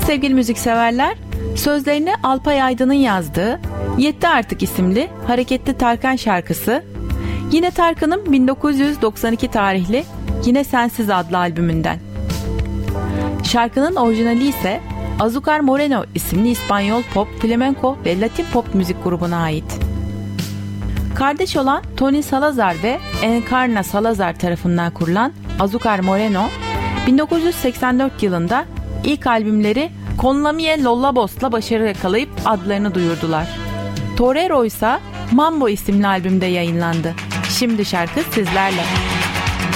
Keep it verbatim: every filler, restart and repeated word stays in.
sevgili müzikseverler, sözlerini Alpay Aydın'ın yazdığı Yetti Artık isimli Hareketli Tarkan şarkısı, yine Tarkan'ın bin dokuz yüz doksan iki tarihli Yine Sensiz adlı albümünden. Şarkının orijinali ise Azúcar Moreno isimli İspanyol pop, flamenco ve Latin pop müzik grubuna ait. Kardeş olan Tony Salazar ve Encarna Salazar tarafından kurulan Azúcar Moreno, bin dokuz yüz seksen dört yılında ilk albümleri Con la Miel Lollabos'la başarı yakalayıp adlarını duyurdular. Torero ise Mambo isimli albümde yayınlandı. Şimdi şarkı sizlerle.